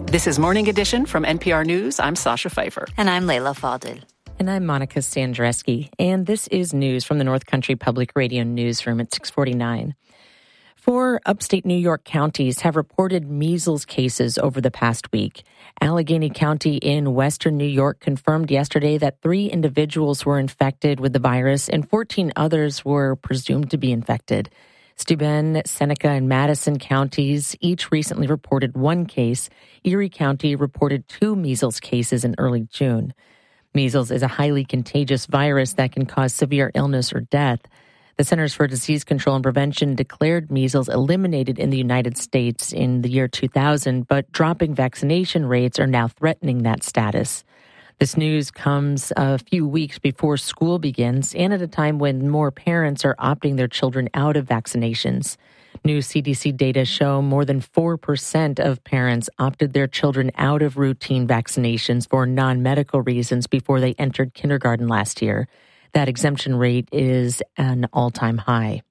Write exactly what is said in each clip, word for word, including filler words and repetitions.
This is Morning Edition from N P R News. I'm Sasha Pfeiffer. And I'm Layla Fadil. And I'm Monica Sandreski. And this is news from the North Country Public Radio Newsroom at six forty-nine. Four upstate New York counties have reported measles cases over the past week. Allegheny County in western New York confirmed yesterday that three individuals were infected with the virus and fourteen others were presumed to be infected. Steuben, Seneca, and Madison counties each recently reported one case. Erie County reported two measles cases in early June. Measles is a highly contagious virus that can cause severe illness or death. The Centers for Disease Control and Prevention declared measles eliminated in the United States in the year two thousand, but dropping vaccination rates are now threatening that status. This news comes a few weeks before school begins and at a time when more parents are opting their children out of vaccinations. New C D C data show more than four percent of parents opted their children out of routine vaccinations for non-medical reasons before they entered kindergarten last year. That exemption rate is an all-time high.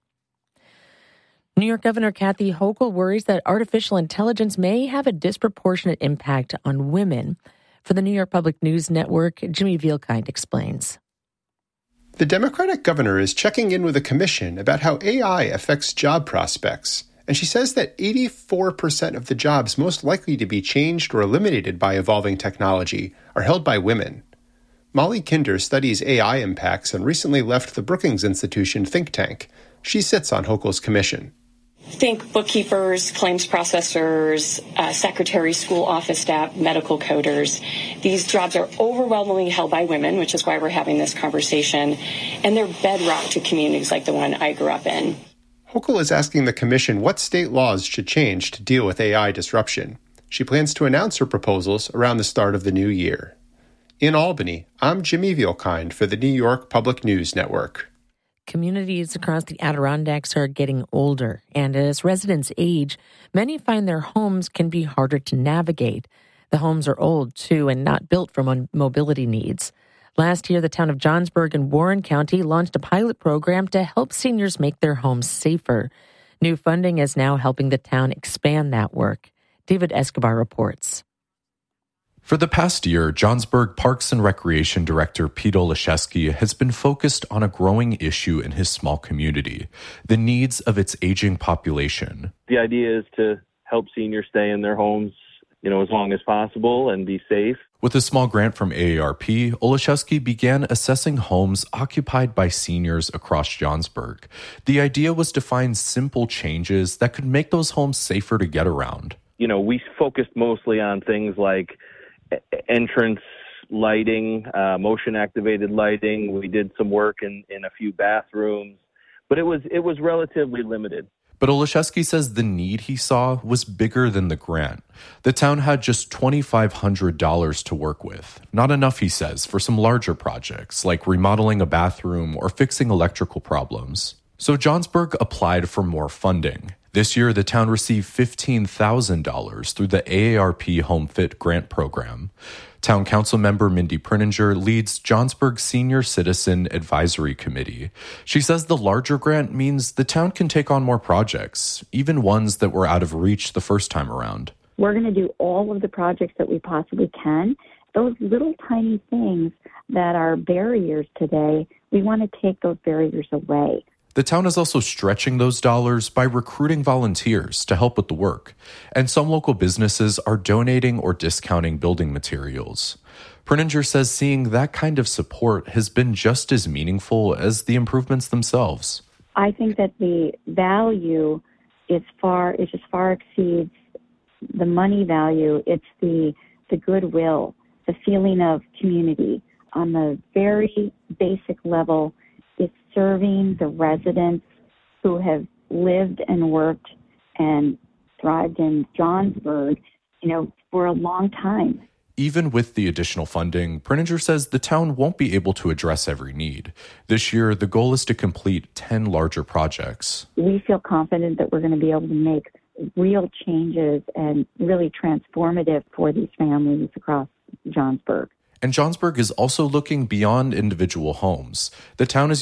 New York Governor Kathy Hochul worries that artificial intelligence may have a disproportionate impact on women. For the New York Public News Network, Jimmy Vielkind explains. The Democratic governor is checking in with a commission about how A I affects job prospects, and she says that eighty-four percent of the jobs most likely to be changed or eliminated by evolving technology are held by women. Molly Kinder studies A I impacts and recently left the Brookings Institution think tank. She sits on Hochul's commission. Think bookkeepers, claims processors, uh, secretaries, school office staff, medical coders. These jobs are overwhelmingly held by women, which is why we're having this conversation, and they're bedrock to communities like the one I grew up in. Hochul is asking the commission what state laws should change to deal with A I disruption. She plans to announce her proposals around the start of the new year. In Albany, I'm Jimmy Vielkind for the New York Public News Network. Communities across the Adirondacks are getting older, and as residents age, many find their homes can be harder to navigate. The homes are old, too, and not built for mo- mobility needs. Last year, the town of Johnsburg in Warren County launched a pilot program to help seniors make their homes safer. New funding is now helping the town expand that work. David Escobar reports. For the past year, Johnsburg Parks and Recreation Director Pete Olszewski has been focused on a growing issue in his small community, the needs of its aging population. The idea is to help seniors stay in their homes, you know, as long as possible and be safe. With a small grant from A A R P, Olszewski began assessing homes occupied by seniors across Johnsburg. The idea was to find simple changes that could make those homes safer to get around. You know, we focused mostly on things like entrance lighting, uh, motion-activated lighting. We did some work in, in a few bathrooms, but it was it was relatively limited. But Olszewski says the need he saw was bigger than the grant. The town had just two thousand five hundred dollars to work with. Not enough, he says, for some larger projects, like remodeling a bathroom or fixing electrical problems. So Johnsburg applied for more funding. This year, the town received fifteen thousand dollars through the A A R P Home Fit Grant Program. Town Council member Mindy Prinninger leads Johnsburg Senior Citizen Advisory Committee. She says the larger grant means the town can take on more projects, even ones that were out of reach the first time around. We're going to do all of the projects that we possibly can. Those little tiny things that are barriers today, we want to take those barriers away. The town is also stretching those dollars by recruiting volunteers to help with the work, and some local businesses are donating or discounting building materials. Prinninger says seeing that kind of support has been just as meaningful as the improvements themselves. I think that the value is far, it just far exceeds the money value. It's the the goodwill, the feeling of community on the very basic level. It's serving the residents who have lived and worked and thrived in Johnsburg, you know, for a long time. Even with the additional funding, Prinninger says the town won't be able to address every need. This year, the goal is to complete ten larger projects. We feel confident that we're going to be able to make real changes and really transformative for these families across Johnsburg. And Johnsburg is also looking beyond individual homes. The town is